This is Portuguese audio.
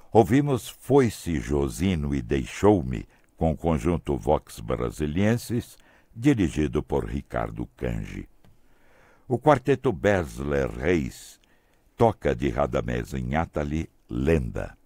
Ouvimos Foi-se Josino e Deixou-me, com o conjunto Vox Brasiliensis, dirigido por Ricardo Cangi. O quarteto Besler Reis toca de Radamés Inátali, Lenda.